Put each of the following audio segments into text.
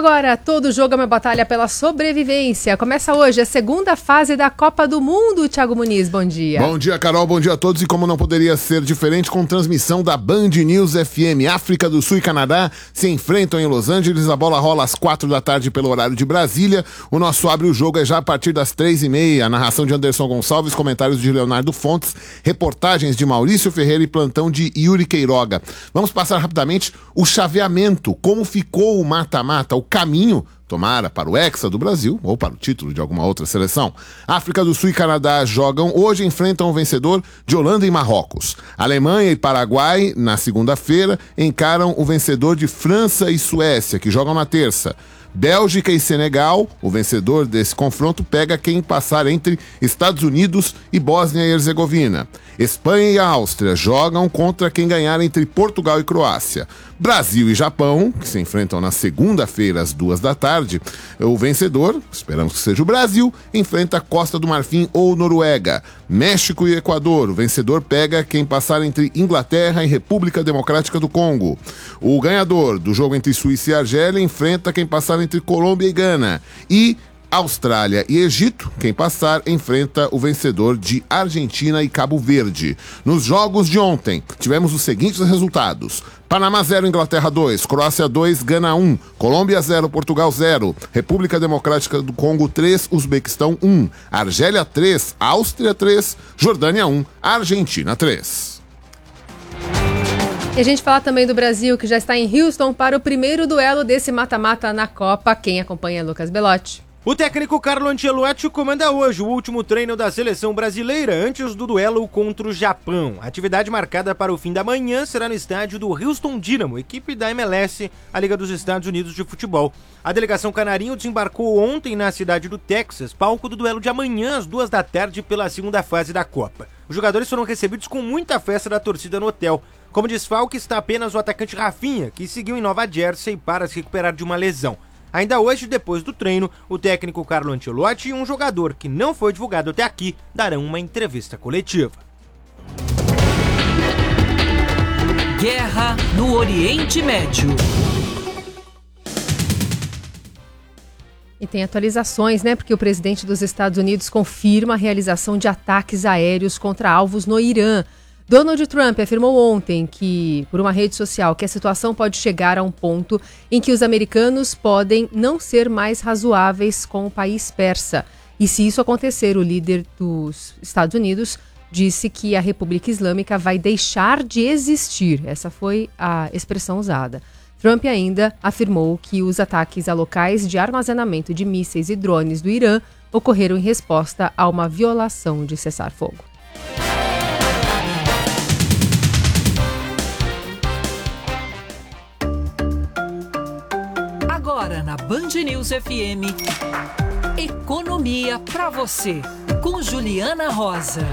Agora, todo jogo é uma batalha pela sobrevivência. Começa hoje a segunda fase da Copa do Mundo. Thiago Muniz, bom dia. Bom dia, Carol, bom dia a todos. E como não poderia ser diferente, com transmissão da Band News FM. África do Sul e Canadá se enfrentam em Los Angeles. A bola rola às 4 da tarde pelo horário de Brasília. O nosso Abre o Jogo é já a partir das 3h30. A narração de Anderson Gonçalves, comentários de Leonardo Fontes, reportagens de Maurício Ferreira e plantão de Yuri Queiroga. Vamos passar rapidamente o chaveamento, como ficou o mata-mata, o caminho, tomara, para o Hexa do Brasil ou para o título de alguma outra seleção. África do Sul e Canadá jogam hoje, enfrentam o vencedor de Holanda e Marrocos. Alemanha e Paraguai, na segunda-feira, encaram o vencedor de França e Suécia, que jogam na terça. Bélgica e Senegal, o vencedor desse confronto, pega quem passar entre Estados Unidos e Bósnia e Herzegovina. Espanha e Áustria jogam contra quem ganhar entre Portugal e Croácia. Brasil e Japão, que se enfrentam na segunda-feira às 2 da tarde. O vencedor, esperamos que seja o Brasil, enfrenta Costa do Marfim ou Noruega. México e Equador, o vencedor pega quem passar entre Inglaterra e República Democrática do Congo. O ganhador do jogo entre Suíça e Argélia enfrenta quem passar entre Colômbia e Gana. E Austrália e Egito, quem passar, enfrenta o vencedor de Argentina e Cabo Verde. Nos jogos de ontem, tivemos os seguintes resultados: Panamá 0, Inglaterra 2, Croácia 2, Gana 1, Colômbia 0, Portugal 0, República Democrática do Congo 3, Uzbequistão 1, Argélia 3, Áustria 3, Jordânia 1, Argentina 3. E a gente fala também do Brasil, que já está em Houston para o primeiro duelo desse mata-mata na Copa. Quem acompanha é Lucas Belotti. O técnico Carlo Ancelotti comanda hoje o último treino da seleção brasileira antes do duelo contra o Japão. A atividade marcada para o fim da manhã será no estádio do Houston Dynamo, equipe da MLS, a Liga dos Estados Unidos de Futebol. A delegação canarinho desembarcou ontem na cidade do Texas, palco do duelo de amanhã às 2 da tarde pela segunda fase da Copa. Os jogadores foram recebidos com muita festa da torcida no hotel. Como desfalque está apenas o atacante Rafinha, que seguiu em Nova Jersey para se recuperar de uma lesão. Ainda hoje, depois do treino, o técnico Carlo Ancelotti e um jogador que não foi divulgado até aqui darão uma entrevista coletiva. Guerra no Oriente Médio. E tem atualizações, né? Porque o presidente dos Estados Unidos confirma a realização de ataques aéreos contra alvos no Irã. Donald Trump afirmou ontem por uma rede social, que a situação pode chegar a um ponto em que os americanos podem não ser mais razoáveis com o país persa. E se isso acontecer, o líder dos Estados Unidos disse que a República Islâmica vai deixar de existir. Essa foi a expressão usada. Trump ainda afirmou que os ataques a locais de armazenamento de mísseis e drones do Irã ocorreram em resposta a uma violação de cessar-fogo. Agora na Band News FM, Economia pra você, com Juliana Rosa.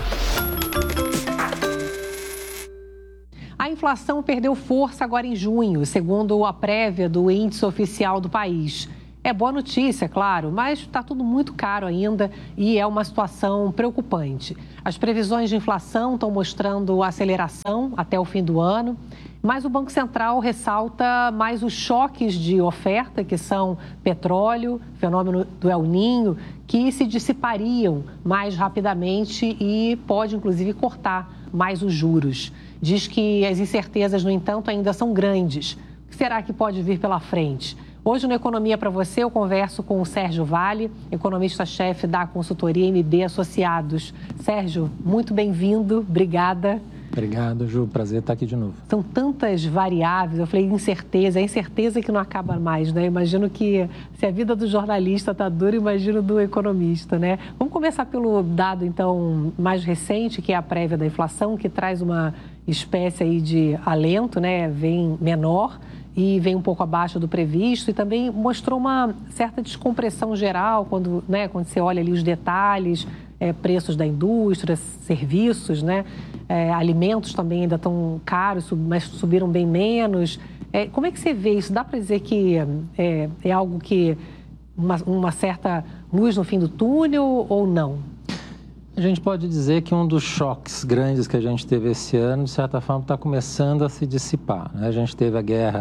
A inflação perdeu força agora em junho, segundo a prévia do índice oficial do país. É boa notícia, claro, mas está tudo muito caro ainda e é uma situação preocupante. As previsões de inflação estão mostrando aceleração até o fim do ano, mas o Banco Central ressalta mais os choques de oferta, que são petróleo, fenômeno do El Niño, que se dissipariam mais rapidamente e pode, inclusive, cortar mais os juros. Diz que as incertezas, no entanto, ainda são grandes. O que será que pode vir pela frente? Hoje, no Economia para Você, eu converso com o Sérgio Vale, economista-chefe da consultoria MD Associados. Sérgio, muito bem-vindo, obrigada. Obrigado, Ju, prazer estar aqui de novo. São tantas variáveis, eu falei incerteza, é incerteza que não acaba mais, né? Imagino que se a vida do jornalista está dura, imagino do economista, né? Vamos começar pelo dado, então, mais recente, que é a prévia da inflação, que traz uma espécie aí de alento, né? Vem menor e vem um pouco abaixo do previsto e também mostrou uma certa descompressão geral quando você olha ali os detalhes, preços da indústria, serviços, né? Alimentos também ainda estão caros, mas subiram bem menos. Como é que você vê isso? Dá para dizer que é algo que uma certa luz no fim do túnel ou não? A gente pode dizer que um dos choques grandes que a gente teve esse ano, de certa forma, está começando a se dissipar, né? A gente teve a guerra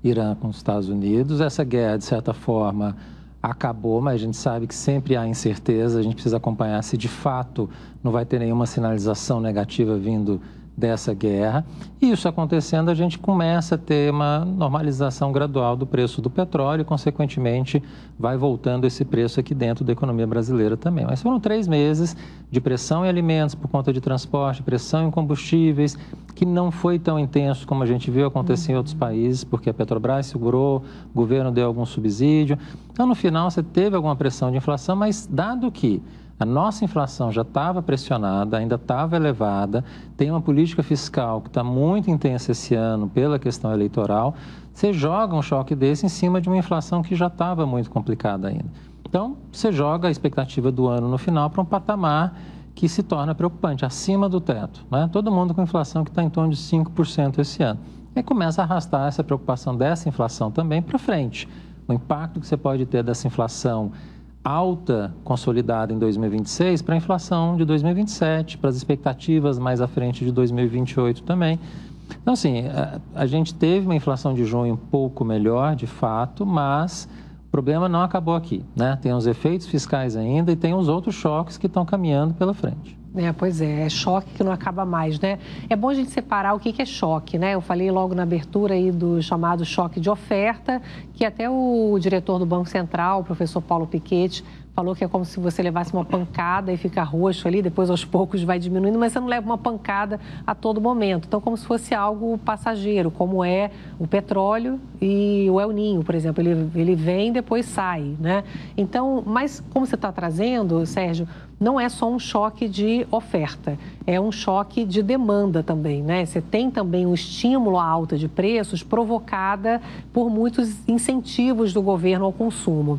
Irã com os Estados Unidos. Essa guerra, de certa forma, acabou, mas a gente sabe que sempre há incerteza, a gente precisa acompanhar se de fato não vai ter nenhuma sinalização negativa vindo dessa guerra. E isso acontecendo, a gente começa a ter uma normalização gradual do preço do petróleo e, consequentemente, vai voltando esse preço aqui dentro da economia brasileira também. Mas foram 3 meses de pressão em alimentos por conta de transporte, pressão em combustíveis, que não foi tão intenso como a gente viu acontecer em outros países, porque a Petrobras segurou, o governo deu algum subsídio. Então, no final, você teve alguma pressão de inflação, mas dado que a nossa inflação já estava pressionada, ainda estava elevada, tem uma política fiscal que está muito intensa esse ano pela questão eleitoral, você joga um choque desse em cima de uma inflação que já estava muito complicada ainda. Então, você joga a expectativa do ano no final para um patamar que se torna preocupante, acima do teto, né? Todo mundo com inflação que está em torno de 5% esse ano. Aí começa a arrastar essa preocupação dessa inflação também para frente. O impacto que você pode ter dessa inflação alta, consolidada em 2026, para a inflação de 2027, para as expectativas mais à frente de 2028 também. Então, assim, a gente teve uma inflação de junho um pouco melhor, de fato, mas o problema não acabou aqui, né? Tem os efeitos fiscais ainda e tem os outros choques que estão caminhando pela frente. Pois é choque que não acaba mais, né? É bom a gente separar o que é choque, né? Eu falei logo na abertura aí do chamado choque de oferta, que até o diretor do Banco Central, o professor Paulo Piketty, falou que é como se você levasse uma pancada e fica roxo ali, depois aos poucos vai diminuindo, mas você não leva uma pancada a todo momento. Então, como se fosse algo passageiro, como é o petróleo e o El Niño, por exemplo. Ele vem e depois sai, né? Então, mas como você está trazendo, Sérgio, não é só um choque de oferta, é um choque de demanda também, né? Você tem também um estímulo à alta de preços provocada por muitos incentivos do governo ao consumo.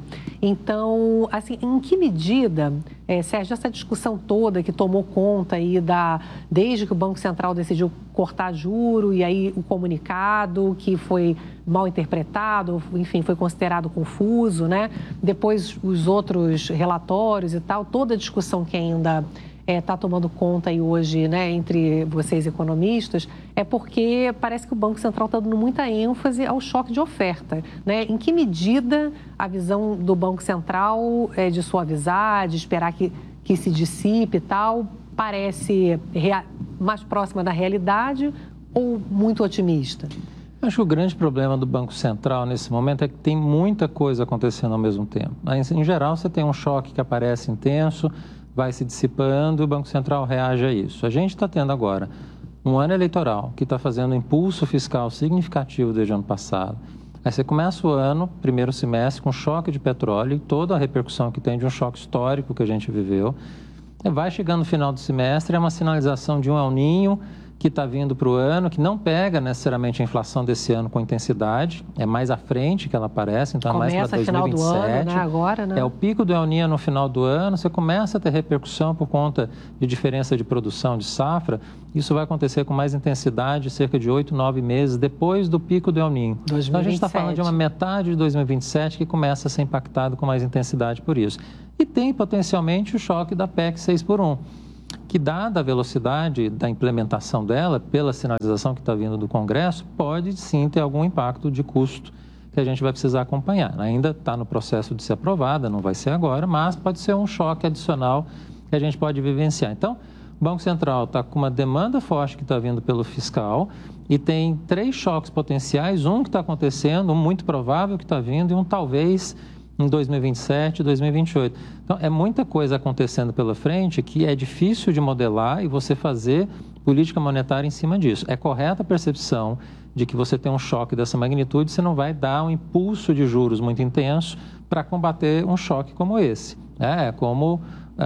Então, assim, em que medida, Sérgio, essa discussão toda que tomou conta aí desde que o Banco Central decidiu cortar juro e aí o comunicado que foi mal interpretado, enfim, foi considerado confuso, né? Depois os outros relatórios e tal, toda a discussão que ainda está tomando conta aí hoje, né, entre vocês economistas, é porque parece que o Banco Central está dando muita ênfase ao choque de oferta, né? Em que medida a visão do Banco Central é de suavizar, de esperar que se dissipe e tal, parece mais próxima da realidade ou muito otimista? Acho que o grande problema do Banco Central nesse momento é que tem muita coisa acontecendo ao mesmo tempo. Em geral, você tem um choque que aparece intenso, vai se dissipando e o Banco Central reage a isso. A gente está tendo agora um ano eleitoral que está fazendo um impulso fiscal significativo desde o ano passado. Aí você começa o ano, primeiro semestre, com choque de petróleo e toda a repercussão que tem de um choque histórico que a gente viveu. E vai chegando no final do semestre, é uma sinalização de um El Niño que está vindo para o ano, que não pega necessariamente a inflação desse ano com intensidade, é mais à frente que ela aparece, então começa é mais para 2027. Final do ano, né? Agora, né? É o pico do El Niño no final do ano, você começa a ter repercussão por conta de diferença de produção de safra, isso vai acontecer com mais intensidade cerca de 8, 9 meses depois do pico do El Niño. 2027. Então a gente está falando de uma metade de 2027 que começa a ser impactado com mais intensidade por isso. E tem potencialmente o choque da PEC 6x1. Que, dada a velocidade da implementação dela, pela sinalização que está vindo do Congresso, pode sim ter algum impacto de custo que a gente vai precisar acompanhar. Ainda está no processo de ser aprovada, não vai ser agora, mas pode ser um choque adicional que a gente pode vivenciar. Então, o Banco Central está com uma demanda forte que está vindo pelo fiscal e tem 3 choques potenciais, um que está acontecendo, um muito provável que está vindo e um talvez em 2027, 2028. Então, é muita coisa acontecendo pela frente que é difícil de modelar e você fazer política monetária em cima disso. É correta a percepção de que você tem um choque dessa magnitude, você não vai dar um impulso de juros muito intenso para combater um choque como esse. É como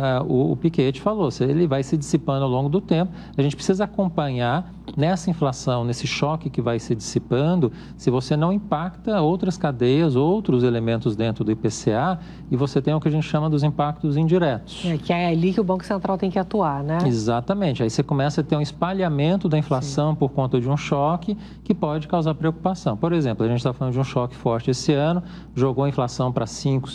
o Piketty falou, ele vai se dissipando ao longo do tempo. A gente precisa acompanhar nessa inflação, nesse choque que vai se dissipando, se você não impacta outras cadeias, outros elementos dentro do IPCA e você tem o que a gente chama dos impactos indiretos. Que é ali que o Banco Central tem que atuar, né? Exatamente. Aí você começa a ter um espalhamento da inflação por conta de um choque que pode causar preocupação. Por exemplo, a gente está falando de um choque forte esse ano, jogou a inflação para 5,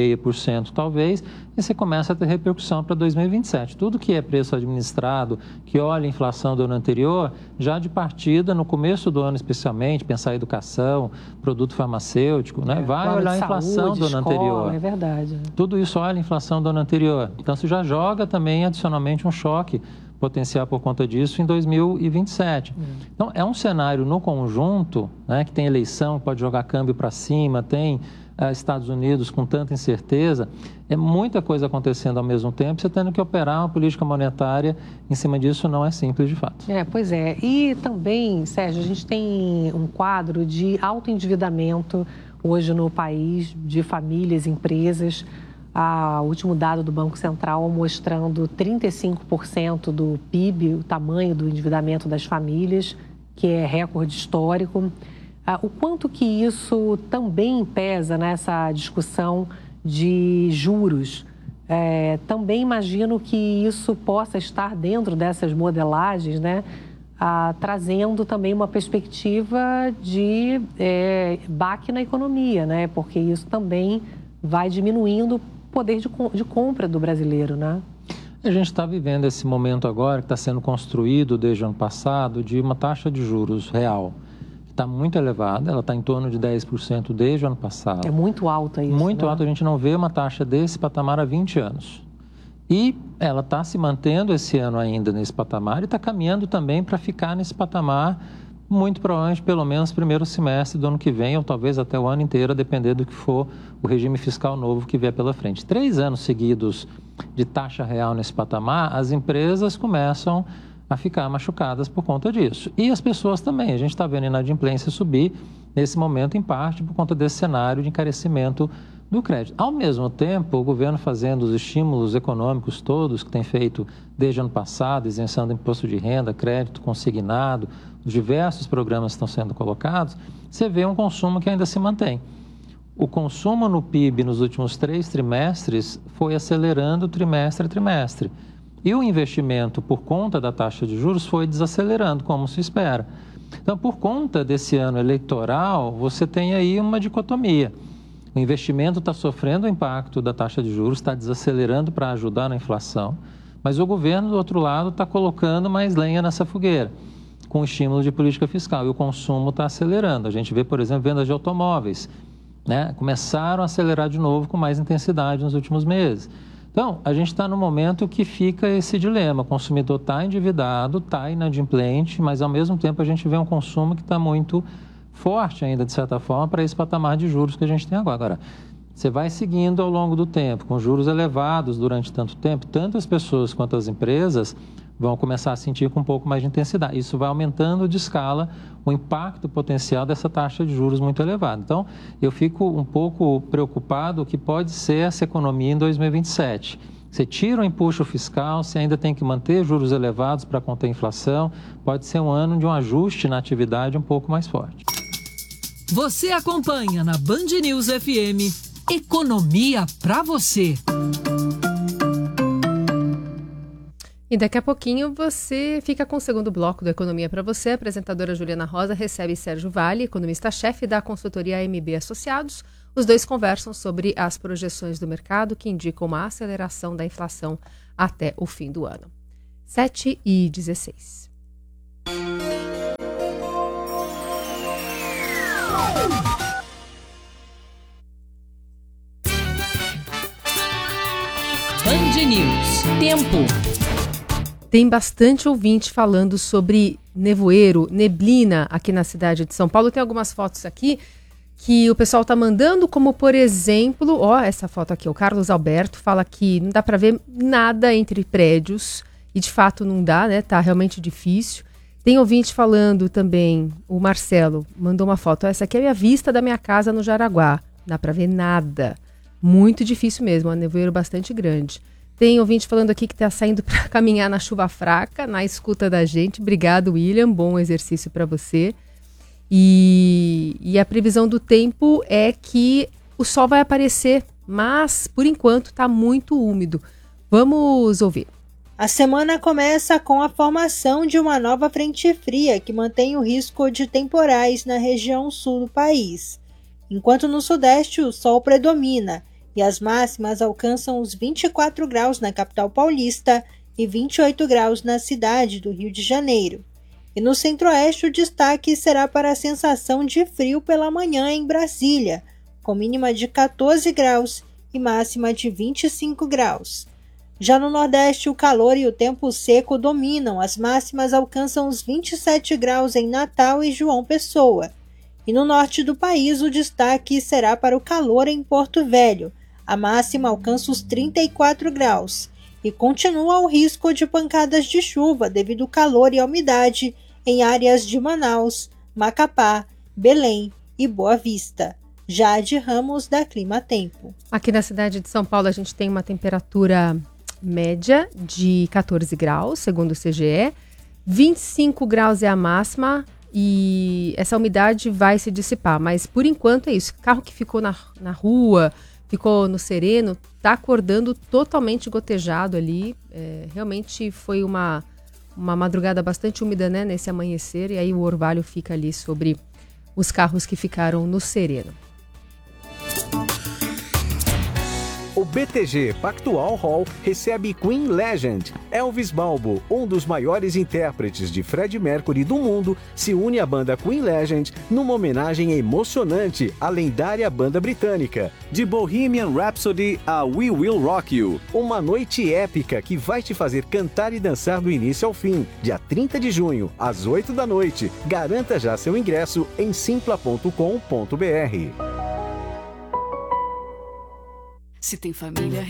5,5% talvez, e você começa a ter repercussão para 2027. Tudo que é preço administrado, que olha a inflação do ano anterior, já de partida, no começo do ano especialmente, pensar em educação, produto farmacêutico, né? Vai olhar a inflação do ano anterior. É verdade. Tudo isso olha a inflação do ano anterior. Então, você já joga também, adicionalmente, um choque potencial por conta disso em 2027. Então, é um cenário no conjunto, né, que tem eleição, pode jogar câmbio para cima, tem Estados Unidos com tanta incerteza, é muita coisa acontecendo ao mesmo tempo, você tendo que operar uma política monetária em cima disso não é simples de fato. Pois é. E também, Sérgio, a gente tem um quadro de alto endividamento hoje no país, de famílias, empresas. O último dado do Banco Central mostrando 35% do PIB, o tamanho do endividamento das famílias, que é recorde histórico. O quanto que isso também pesa nessa discussão de juros? Também imagino que isso possa estar dentro dessas modelagens, né? Trazendo também uma perspectiva de baque na economia, né? Porque isso também vai diminuindo o poder de compra do brasileiro, né? A gente está vivendo esse momento agora que está sendo construído desde o ano passado de uma taxa de juros real. Está muito elevada, ela está em torno de 10% desde o ano passado. É muito alta isso, muito né? alta, a gente não vê uma taxa desse patamar há 20 anos. E ela está se mantendo esse ano ainda nesse patamar e está caminhando também para ficar nesse patamar, muito provavelmente pelo menos primeiro semestre do ano que vem, ou talvez até o ano inteiro, a depender do que for o regime fiscal novo que vier pela frente. 3 anos seguidos de taxa real nesse patamar, as empresas começam a ficar machucadas por conta disso. E as pessoas também. A gente está vendo a inadimplência subir nesse momento, em parte, por conta desse cenário de encarecimento do crédito. Ao mesmo tempo, o governo fazendo os estímulos econômicos todos que tem feito desde o ano passado, isenção do imposto de renda, crédito consignado, os diversos programas que estão sendo colocados, você vê um consumo que ainda se mantém. O consumo no PIB nos últimos 3 trimestres foi acelerando trimestre a trimestre. E o investimento, por conta da taxa de juros, foi desacelerando, como se espera. Então, por conta desse ano eleitoral, você tem aí uma dicotomia. O investimento está sofrendo o impacto da taxa de juros, está desacelerando para ajudar na inflação, mas o governo, do outro lado, está colocando mais lenha nessa fogueira, com estímulo de política fiscal, e o consumo está acelerando. A gente vê, por exemplo, vendas de automóveis, né? Começaram a acelerar de novo com mais intensidade nos últimos meses. Então, a gente está no momento que fica esse dilema. O consumidor está endividado, está inadimplente, mas ao mesmo tempo a gente vê um consumo que está muito forte ainda, de certa forma, para esse patamar de juros que a gente tem agora. Agora, você vai seguindo ao longo do tempo, com juros elevados durante tanto tempo, tanto as pessoas quanto as empresas vão começar a sentir com um pouco mais de intensidade. Isso vai aumentando de escala o impacto potencial dessa taxa de juros muito elevada. Então, eu fico um pouco preocupado o que pode ser essa economia em 2027. Você tira o empuxo fiscal, você ainda tem que manter juros elevados para conter a inflação, pode ser um ano de um ajuste na atividade um pouco mais forte. Você acompanha na Band News FM Economia para você. E daqui a pouquinho você fica com o segundo bloco do Economia para você. A apresentadora Juliana Rosa recebe Sérgio Vale, economista-chefe da consultoria AMB Associados. Os dois conversam sobre as projeções do mercado que indicam uma aceleração da inflação até o fim do ano. 7h16. Band News. Tempo. Tem bastante ouvinte falando sobre nevoeiro, neblina aqui na cidade de São Paulo. Tem algumas fotos aqui que o pessoal está mandando, como por exemplo, essa foto aqui, o Carlos Alberto fala que não dá para ver nada entre prédios e de fato não dá, né? Tá realmente difícil. Tem ouvinte falando também, o Marcelo mandou uma foto, essa aqui é a minha vista da minha casa no Jaraguá, não dá para ver nada. Muito difícil mesmo, um nevoeiro bastante grande. Tem ouvinte falando aqui que está saindo para caminhar na chuva fraca, na escuta da gente. Obrigado, William. Bom exercício para você. E a previsão do tempo é que o sol vai aparecer, mas, por enquanto, está muito úmido. Vamos ouvir. A semana começa com a formação de uma nova frente fria que mantém o risco de temporais na região sul do país. Enquanto no sudeste o sol predomina, e as máximas alcançam os 24 graus na capital paulista e 28 graus na cidade do Rio de Janeiro. E no Centro-Oeste, o destaque será para a sensação de frio pela manhã em Brasília, com mínima de 14 graus e máxima de 25 graus. Já no Nordeste, o calor e o tempo seco dominam, as máximas alcançam os 27 graus em Natal e João Pessoa. E no norte do país, o destaque será para o calor em Porto Velho, a máxima alcança os 34 graus. E continua o risco de pancadas de chuva devido ao calor e à umidade em áreas de Manaus, Macapá, Belém e Boa Vista. Jade Ramos, da Clima Tempo. Aqui na cidade de São Paulo a gente tem uma temperatura média de 14 graus, segundo o CGE. 25 graus é a máxima e essa umidade vai se dissipar. Mas por enquanto é isso. Carro que ficou na rua, ficou no sereno, está acordando totalmente gotejado ali. Realmente foi uma madrugada bastante úmida, né, nesse amanhecer. E aí o orvalho fica ali sobre os carros que ficaram no sereno. O BTG Pactual Hall recebe Queen Legend. Elvis Balbo, um dos maiores intérpretes de Freddie Mercury do mundo, se une à banda Queen Legend numa homenagem emocionante à lendária banda britânica. De Bohemian Rhapsody a We Will Rock You, uma noite épica que vai te fazer cantar e dançar do início ao fim. Dia 30 de junho, às 8 da noite. Garanta já seu ingresso em simpla.com.br. Se tem família